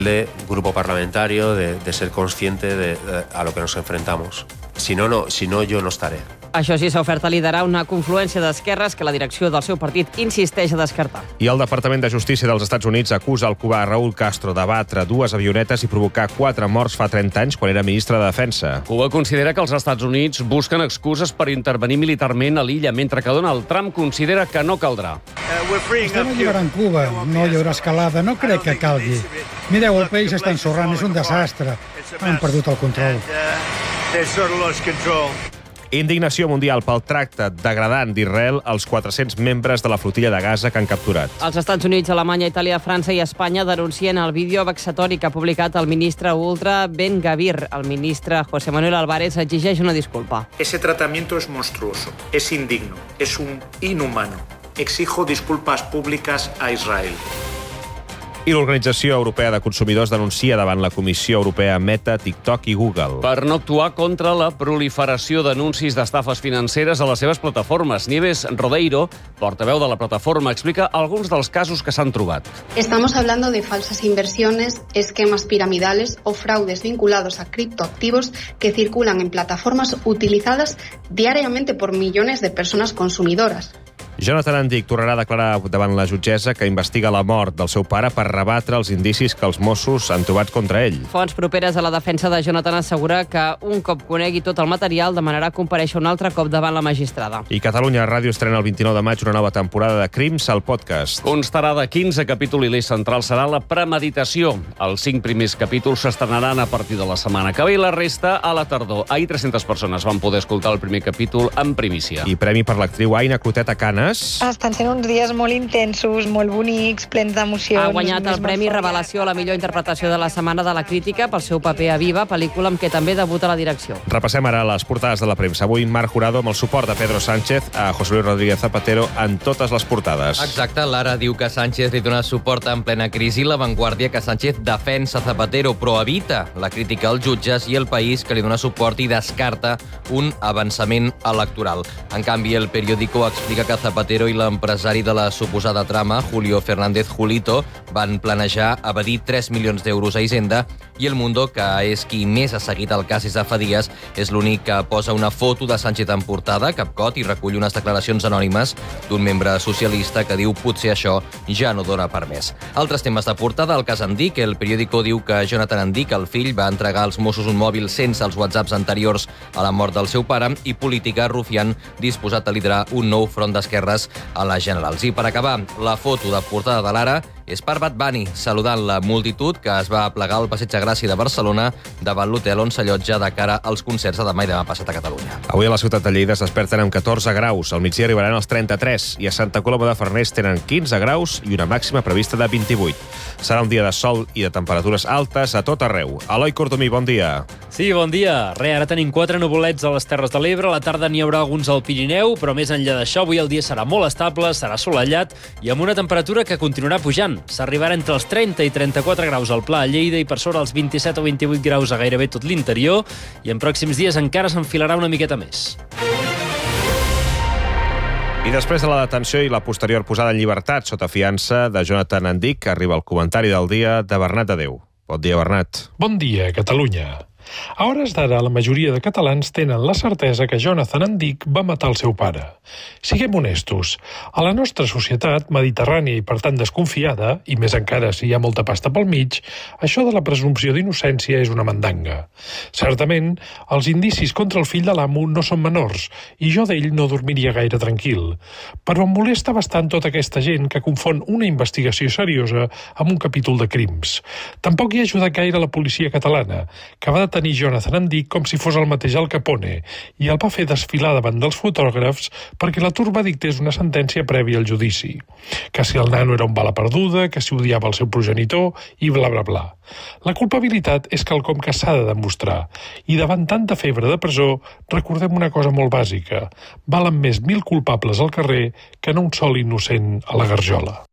de grupo parlamentario, de ser consciente a lo que nos enfrentamos. Si no, yo no estaré. Això sí, s'ha ofert a liderar una confluència d'esquerres que la direcció del seu partit insisteix a descartar. I el Departament de Justícia dels Estats Units acusa el cubà Raúl Castro d'abatre 2 avionetes i provocar 4 morts fa 30 anys quan era ministre de Defensa. Cuba considera que els Estats Units busquen excuses per intervenir militarment a l'illa, mentre que Donald Trump considera que no caldrà. Estem alliberant Cuba, no hi haurà escalada, no crec que calgui. Mireu, el país està ensorrant, és un desastre. Han perdut el control. Indignació mundial pel tracte degradant d'Israel als 400 membres de la flotilla de Gaza que han capturat. Els Estats Units, Alemanya, Itàlia, França i Espanya denuncien el vídeo vexatori que ha publicat el ministre ultra Ben Gavir. El ministre José Manuel Álvarez exigeix una disculpa. Ese tratamiento es monstruoso, es indigno, es inhumano. Exijo disculpas públicas a Israel. I l'Organització Europea de Consumidors denuncia davant la Comissió Europea Meta, TikTok i Google. Per no actuar contra la proliferació d'anuncis d'estafes financeres a les seves plataformes. Nieves Rodeiro, portaveu de la plataforma, explica alguns dels casos que s'han trobat. Estamos hablando de falsas inversiones, esquemas piramidales o fraudes vinculados a criptoactivos que circulan en plataformas utilizadas diariamente por millones de personas consumidoras. Jonathan Andic tornarà a declarar davant la jutgessa que investiga la mort del seu pare per rebatre els indicis que els Mossos han trobat contra ell. Fonts properes a la defensa de Jonathan assegura que un cop conegui tot el material demanarà comparèixer un altre cop davant la magistrada. I Catalunya Ràdio estrena el 29 de maig una nova temporada de Crims al podcast. Constarà de 15 capítols i l'eix central serà la premeditació. Els 5 primers capítols s'estrenaran a partir de la setmana que ve i la resta a la tardor. Ahir 300 persones van poder escoltar el primer capítol en primícia. I premi per l'actriu Aina Clotet a Canes. Estan sent uns dies molt intensos, molt bonics, plens d'emocions. Ha guanyat el Premi Revelació a la millor interpretació de la Setmana de la Crítica pel seu paper a Viva, pel·lícula amb què també debuta la direcció. Repassem ara les portades de la premsa. Avui Marc Jurado amb el suport de Pedro Sánchez a José Luis Rodríguez Zapatero en totes les portades. Exacte, l'Ara diu que Sánchez li dona suport en plena crisi, La Vanguardia que Sánchez defensa Zapatero però evita la crítica als jutges i El País que li dona suport i descarta un avançament electoral. En canvi, El Periódico explica que Zapatero i l'empresari de la suposada trama, Julio Fernández Julito, van planejar evadir 3 milions d'euros a Hisenda i El Mundo, que és qui més ha seguit el cas des de fa dies, és l'únic que posa una foto de Sánchez en portada, capcot, i recull unes declaracions anònimes d'un membre socialista que diu potser això ja no dona per més. Altres temes de portada, el cas Andic. El Periódico diu que Jonathan Andic, el fill, va entregar als Mossos un mòbil sense els whatsapps anteriors a la mort del seu pare, i Política, Rufián, disposat a liderar un nou front d'esquerres a les generals. I per acabar, la foto de portada de l'Ara és per Bad Bunny, saludant la multitud que es va aplegar al Passeig de Gràcia de Barcelona davant l'hotel on s'allotja de cara als concerts de demà i demà passat a Catalunya. Avui a la ciutat de Lleida es desperten amb 14 graus, al migdia arribaran als 33 i a Santa Coloma de Farners tenen 15 graus i una màxima prevista de 28. Serà un dia de sol i de temperatures altes a tot arreu. Eloi Cortomí, bon dia. Sí, bon dia. Ara tenim 4 nuvolets a les Terres de l'Ebre, a la tarda n'hi haurà alguns al Pirineu, però més enllà d'això, avui el dia serà molt estable, serà assolellat i amb una temperatura que continuarà pujant. S'arribarà entre els 30 i 34 graus al Pla a Lleida i per sobre els 27 o 28 graus a gairebé tot l'interior, i en pròxims dies encara s'enfilarà una miqueta més. I després de la detenció i la posterior posada en llibertat sota fiança de Jonathan Andic, arriba el comentari del dia de Bernat Adeu. Bon dia, Bernat. Bon dia, Catalunya. A hores d'ara, la majoria de catalans tenen la certesa que Jonathan Andic va matar el seu pare. Siguem honestos, a la nostra societat mediterrània i per tant desconfiada, i més encara si hi ha molta pasta pel mig, això de la presumpció d'innocència és una mandanga. Certament, els indicis contra el fill de l'amo no són menors, i jo d'ell no dormiria gaire tranquil. Però em molesta bastant tota aquesta gent que confon una investigació seriosa amb un capítol de crims. Tampoc hi ha ajudat gaire la policia catalana, que va detenir Jonathan Andic com si fos el mateix Al Capone i el va fer desfilar davant dels fotògrafs perquè la turba dictés una sentència prèvia al judici. Que si el nano era un bala perduda, que si odiava el seu progenitor i bla bla bla. La culpabilitat és quelcom que s'ha de demostrar i davant tanta febre de presó recordem una cosa molt bàsica. Valen més 1.000 culpables al carrer que no un sol innocent a la garjola.